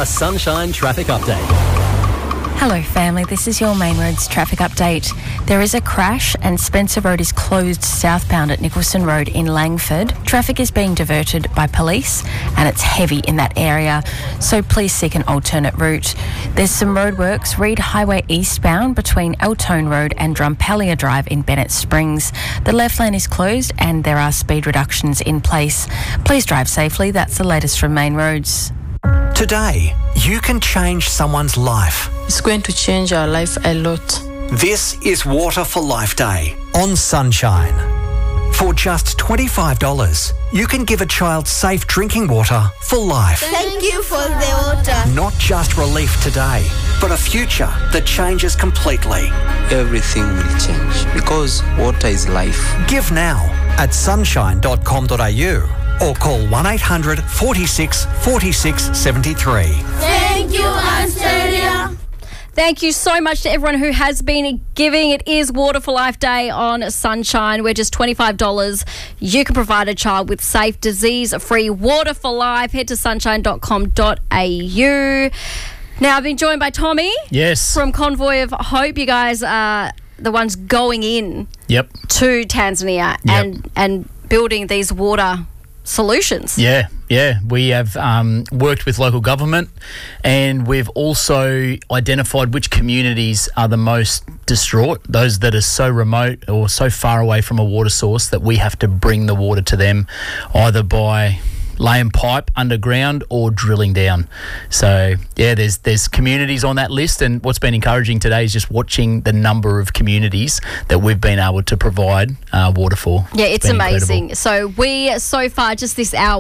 a Sunshine traffic update. Hello family, this is your Main Roads traffic update. There is a crash and Spencer Road is closed southbound at Nicholson Road in Langford. Traffic is being diverted by police and it's heavy in that area, so please seek an alternate route. There's some roadworks, Reed Highway eastbound between Eltone Road and Drumpellier Drive in Bennett Springs. The left lane is closed and there are speed reductions in place. Please drive safely, that's the latest from Main Roads. Today, you can change someone's life. It's going to change our life a lot. This is Water for Life Day on Sunshine. For just $25, you can give a child safe drinking water for life. Thank you for the water. Not just relief today, but a future that changes completely. Everything will change because water is life. Give now at sunshine.com.au or call 1800 46 46 73. Thank you, Australia. Thank you so much to everyone who has been giving. It is Water for Life Day on Sunshine. We're just $25. You can provide a child with safe, disease-free water for life. Head to sunshine.com.au. Now, I've been joined by Tommy. Yes. From Convoy of Hope. You guys are the ones going in to Tanzania and building these water solutions. Yeah. We have worked with local government and we've also identified which communities are the most distraught, those that are so remote or so far away from a water source that we have to bring the water to them either by laying pipe underground or drilling down. So, there's communities on that list, and what's been encouraging today is just watching the number of communities that we've been able to provide water for. Yeah, it's amazing. Incredible. So far, just this hour,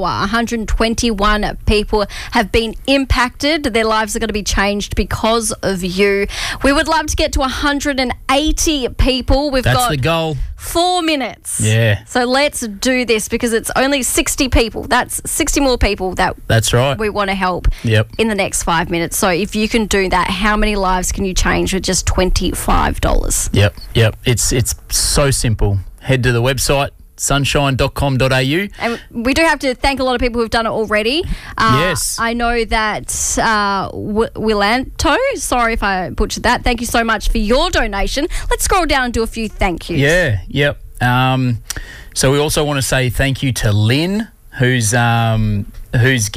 121 people have been impacted. Their lives are going to be changed because of you. We would love to get to 180 people. That's the goal. 4 minutes. Yeah. So let's do this because it's only 60 people. That's 60 more people that's right. we want to help in the next 5 minutes. So if you can do that, how many lives can you change with just $25? Yep. It's so simple. Head to the website, sunshine.com.au. And we do have to thank a lot of people who've done it already. Yes. I know that Willanto, sorry if I butchered that, thank you so much for your donation. Let's scroll down and do a few thank yous. Yep. So we also want to say thank you to Lynn, who's